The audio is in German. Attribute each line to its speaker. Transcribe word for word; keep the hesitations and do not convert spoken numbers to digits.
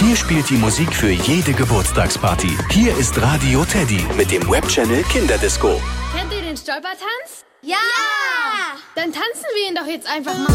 Speaker 1: Hier spielt die Musik für jede Geburtstagsparty. Hier ist Radio Teddy mit dem Webchannel Kinderdisco.
Speaker 2: Kennt ihr den Stolpertanz?
Speaker 3: Ja!
Speaker 2: Dann tanzen wir ihn doch jetzt einfach mal.